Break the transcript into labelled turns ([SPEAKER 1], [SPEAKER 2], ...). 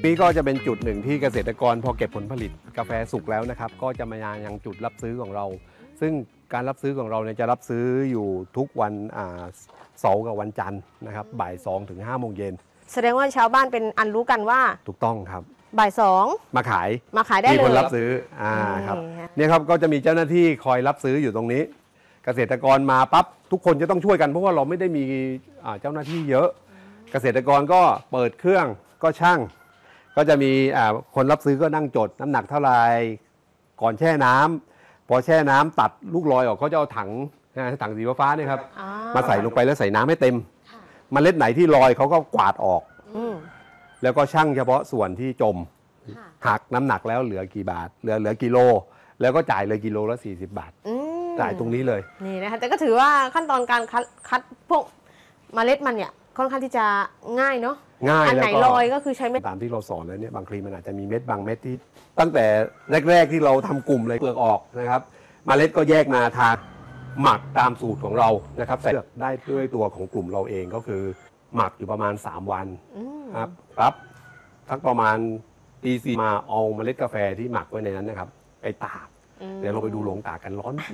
[SPEAKER 1] นี่ก็จะเป็นจุดหนึ่งที่เกษตรกรพอเก็บผลผลิตกาแฟสุกแล้วนะครับก็จะมายังจุดรับซื้อของเรา ซึ่งการรับซื้อของเราเนี่ยจะรับซื้ออยู่ทุกวันเสาร์กับวันจันทร์นะครับบ่าย2 ถึง 5 โมงเย็น
[SPEAKER 2] แสดงว่าชาวบ้านเป็นอันรู้กันว่า
[SPEAKER 1] ถูกต้องครับ
[SPEAKER 2] บ่าย2
[SPEAKER 1] มาขาย
[SPEAKER 2] ได้เลย
[SPEAKER 1] มีคนรับซื้อครับเนี่ยครับก็จะมีเจ้าหน้าที่คอยรับซื้ออยู่ตรงนี้เกษตรกรมาปั๊บทุกคนจะต้องช่วยกันเพราะว่าเราไม่ได้มีเจ้าหน้าที่เยอะเกษตรกรก็เปิดเครื่องก็ช่างก็จะมีคนรับซื้อก็นั่งจดน้ำหนักเท่าไรก่อนแช่น้ำพอแช่น้ำตัดลูกลอยออกเขาจะเอาถังสีฟ้าเนี่ยครับมาใส่ลงไปแล้วใส่น้ำให้เต็มเมล็ดไหนที่ลอยเขาก็กวาดออกแล้วก็ชั่งเฉพาะส่วนที่จมหักน้ำหนักแล้วเหลือกี่บาทเหลือกิโลแล้วก็จ่ายเลยกิโลละ40 บาทจ่ายตรงนี้เลย
[SPEAKER 2] นี่นะคะแต่ก็ถือว่าขั้นตอนการคัดพวกเมล็ดมันเนี่ยค่อนข้างที่จะง่ายเนาะ
[SPEAKER 1] ง่าย
[SPEAKER 2] อันไหนลอยก็คือใช้เม็ด
[SPEAKER 1] ตามที่เราสอนแล้วเนี่ยบางทีมันอาจจะมีเม็ดบางเม็ดที่ตั้งแต่แรกๆที่เราทำกลุ่มเลยเปลือกออกนะครับเมล็ดก็แยกมาทานหมักตามสูตรของเรานะครับใส่ได้ด้วยตัวของกลุ่มเราเองก็คือหมักอยู่ประมาณ3 วันครับสักประมาณตี 4มาเอาเมล็ดกาแฟที่หมักไว้ในนั้นนะครับไปตากเดี๋ยวเราไปดูโรงตากกันร้อน